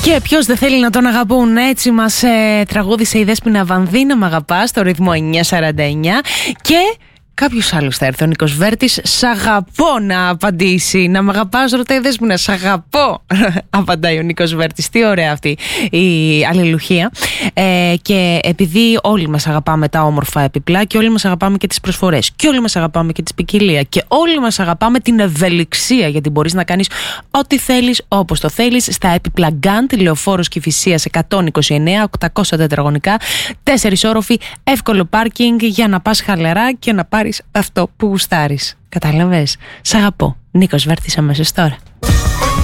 Και ποιος δεν θέλει να τον αγαπούν, έτσι μας τραγούδισε η Δέσποινα Βανδύ, να μ' αγαπάς, στο ρυθμό 949. Και κάποιος άλλος θα έρθει, ο Νίκος Βέρτης, σ' αγαπώ να απαντήσει. Να μ' αγαπάς, ρωτάει η Δέσποινα, σ' αγαπώ, απαντάει ο Νίκος Βέρτης. Τι ωραία αυτή η αλληλουχία. Και επειδή όλοι μας αγαπάμε τα όμορφα επιπλά και όλοι μας αγαπάμε και τις προσφορές και όλοι μας αγαπάμε και τις ποικιλία και όλοι μας αγαπάμε την ευελιξία, γιατί μπορείς να κάνεις ό,τι θέλεις, όπως το θέλεις, στα έπιπλα Γκάντ, Λεωφόρος Κηφισίας 129, 800 τετραγωνικά, 4 όροφοι, εύκολο πάρκινγκ για να πας χαλαρά και να πάρεις αυτό που γουστάρεις. Κατάλαβες? Σ' αγαπώ. Νίκος Βέρτης αμέσως τώρα.